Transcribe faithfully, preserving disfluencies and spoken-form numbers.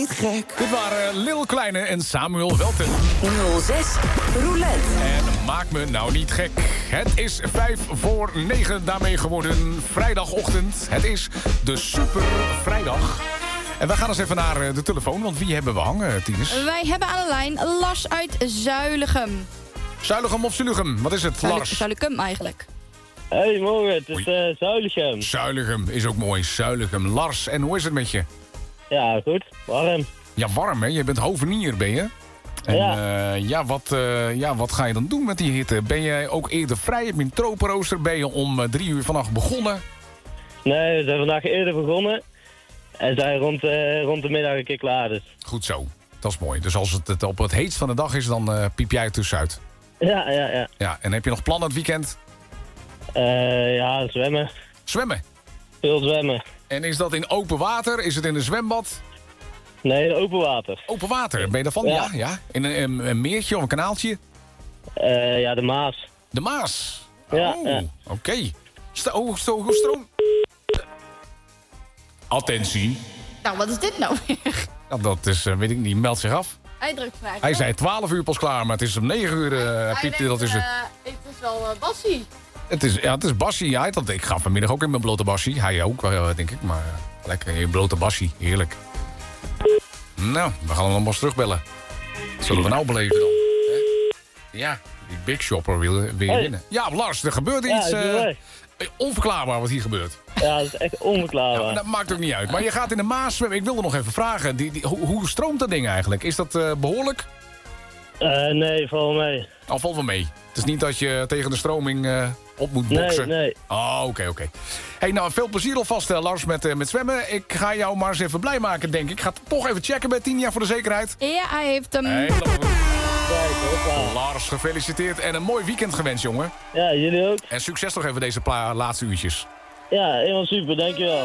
Niet gek. Dit waren Lil Kleine en Samuel Welten. nul zes Roulette. En maak me nou niet gek. Het is vijf voor negen daarmee geworden vrijdagochtend. Het is de Super Vrijdag. En wij gaan eens even naar de telefoon, want wie hebben we hangen, Tines? Wij hebben aan de lijn Lars uit Zuilichem. Zuilichem of Zuilichem? Wat is het, Zuilig- Lars? Zuilichem eigenlijk. Hey, morgen. Het is uh, Zuilichem. Zuilichem is ook mooi. Zuilichem. Lars, en hoe is het met je? Ja, goed. Warm. Ja, warm hè? Je bent hovenier, ben je? En Ja. uh, ja, wat, uh, ja, wat ga je dan doen met die hitte? Ben jij ook eerder vrij? Heb je een tropenrooster? Ben je om uh, drie uur vannacht begonnen? Nee, we zijn vandaag eerder begonnen. En zijn rond, uh, rond de middag een keer klaar. Dus. Goed zo. Dat is mooi. Dus als het, het op het heetst van de dag is, dan uh, piep jij er tussenuit. Ja, ja, ja. Ja, en heb je nog plannen het weekend? Uh, ja, zwemmen. Zwemmen. Veel zwemmen. En is dat in open water? Is het in een zwembad? Nee, in open water. Open water, ben je daarvan? Ja. ja, ja. In een, een, een meertje of een kanaaltje? Uh, ja, de Maas. De Maas. Ja, Oh, ja. oké. Okay. Oh, sto- hoe stroom... Attentie. Nou, wat is dit nou weer? Ja, dat is, uh, weet ik niet, meld zich af. Hij drukt vrij. Hij zei twaalf uur pas klaar, maar het is om negen uur. Uh, piept hij, dat is het. Het is wel uh, Bassie. Het is, ja, het is Bassie. Hij had, ik ga vanmiddag ook in mijn blote Bassie. Hij ook, uh, denk ik. Maar uh, lekker in blote Bassie. Heerlijk. Nou, we gaan hem nog maar eens terugbellen. Wat zullen we nou beleven dan? Hè? Ja, die Big Shopper wil weer Hey. winnen. Ja, Lars, er gebeurt Ja, iets ik ben uh, weg. onverklaarbaar wat hier gebeurt. Ja, dat is echt onverklaarbaar. Ja, dat maakt ook niet uit. Maar je gaat in de Maas zwemmen. Ik wilde nog even vragen. Die, die, hoe, hoe stroomt dat ding eigenlijk? Is dat uh, behoorlijk? Uh, nee, val mee. Al valt wel mee. Het is niet dat je tegen de stroming uh, op moet Nee, boksen. nee. Oh, oké, okay, oké. Okay. Hey, nou, veel plezier alvast, uh, Lars, met, uh, met zwemmen. Ik ga jou maar eens even blij maken, denk ik. Ik ga toch even checken bij Tinia voor de zekerheid. Ja, hij heeft hem. Hey, Kijk, hoppa. Lars, gefeliciteerd en een mooi weekend gewenst, jongen. Ja, jullie ook. En succes nog even deze pla- laatste uurtjes. Ja, helemaal super. Dankjewel.